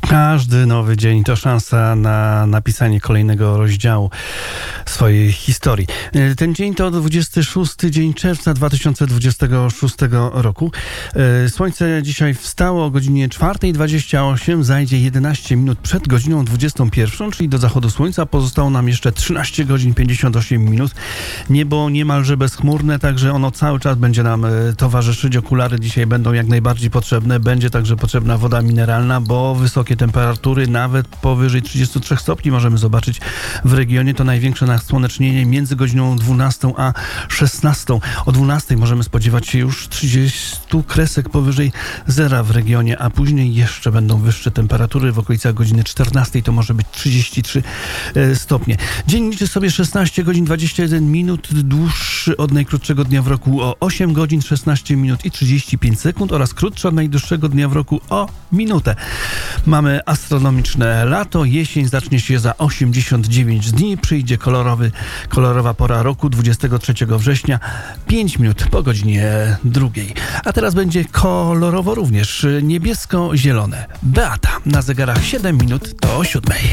Każdy nowy dzień to szansa na napisanie kolejnego rozdziału swojej historii. Ten dzień to 26 dzień czerwca 2026 roku. Słońce dzisiaj wstało o godzinie 4:28, zajdzie 11 minut przed godziną 21, czyli do zachodu słońca pozostało nam jeszcze 13 godzin 58 minut. Niebo niemalże bezchmurne, także ono cały czas będzie nam towarzyszyć. Okulary dzisiaj będą jak najbardziej potrzebne. Będzie także potrzebna woda mineralna, bo wysokie temperatury, nawet powyżej 33 stopni możemy zobaczyć w regionie. To największe nasłonecznienie między godziną 12 a 16. O 12 możemy spodziewać się już 30 kresek powyżej zera w regionie, a później jeszcze będą wyższe temperatury. W okolicach godziny 14 to może być 33 stopnie. Dzień liczy sobie 16 godzin 21 minut, dłuższy od najkrótszego dnia w roku o 8 godzin 16 minut i 35 sekund oraz krótszy od najdłuższego dnia w roku o minutę. Mamy astronomiczne lato, jesień zacznie się za 89 dni, przyjdzie kolorowa pora roku 23 września, 5 minut po godzinie 2. A teraz będzie kolorowo również niebiesko-zielone. Beata, na zegarach 7 minut do 7.